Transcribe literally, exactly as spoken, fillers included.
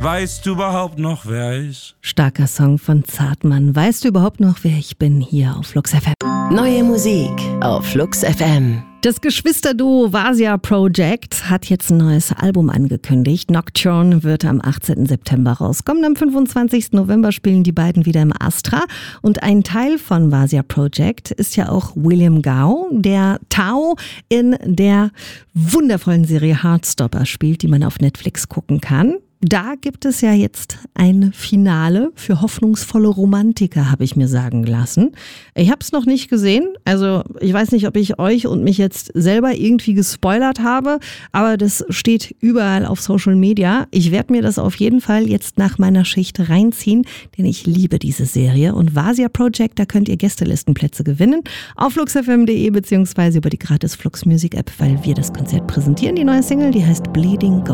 Weißt du überhaupt noch, wer ist? Starker Song von Zartmann. Weißt du überhaupt noch, wer ich bin? Hier auf Flux F M. Neue Musik auf Flux F M. Das Geschwisterduo Vasia Project hat jetzt ein neues Album angekündigt. Nocturne wird am achtzehnten September rauskommen. Am fünfundzwanzigsten November spielen die beiden wieder im Astra. Und ein Teil von Vasia Project ist ja auch William Gao, der Tao in der wundervollen Serie Heartstopper spielt, die man auf Netflix gucken kann. Da gibt es ja jetzt ein Finale für hoffnungsvolle Romantiker, habe ich mir sagen lassen. Ich habe es noch nicht gesehen, also ich weiß nicht, ob ich euch und mich jetzt selber irgendwie gespoilert habe, aber das steht überall auf Social Media. Ich werde mir das auf jeden Fall jetzt nach meiner Schicht reinziehen, denn ich liebe diese Serie. Und Vasia Project, da könnt ihr Gästelistenplätze gewinnen auf fluxfm punkt de beziehungsweise über die gratis Flux Music App, weil wir das Konzert präsentieren. Die neue Single, die heißt Bleeding Gold.